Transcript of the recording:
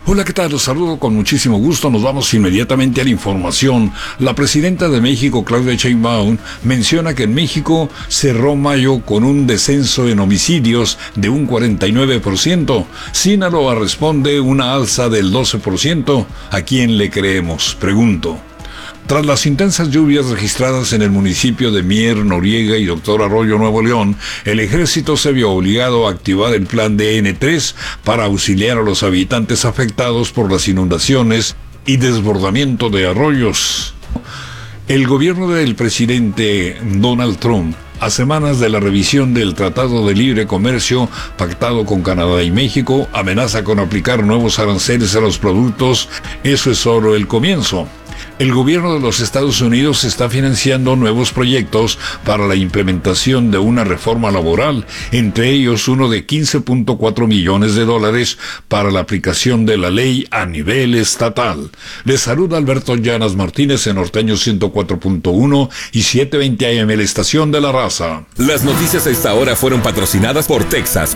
Hola, ¿qué tal? Los saludo con muchísimo gusto. Nos vamos inmediatamente a la información. La presidenta de México, Claudia Sheinbaum, menciona que en México cerró mayo con un descenso en homicidios de un 49%. Sinaloa responde una alza del 12%. ¿A quién le creemos? Pregunto. Tras las intensas lluvias registradas en el municipio de Mier, Noriega y Doctor Arroyo, Nuevo León, el ejército se vio obligado a activar el plan DN3 para auxiliar a los habitantes afectados por las inundaciones y desbordamiento de arroyos. El gobierno del presidente Donald Trump, a semanas de la revisión del Tratado de Libre Comercio pactado con Canadá y México, amenaza con aplicar nuevos aranceles a los productos. Eso es solo el comienzo. El gobierno de los Estados Unidos está financiando nuevos proyectos para la implementación de una reforma laboral, entre ellos uno de $15.4 millones para la aplicación de la ley a nivel estatal. Les saluda Alberto Llanas Martínez en Norteño 104.1 y 720 AM, la estación de la raza. Las noticias a esta hora fueron patrocinadas por Texas,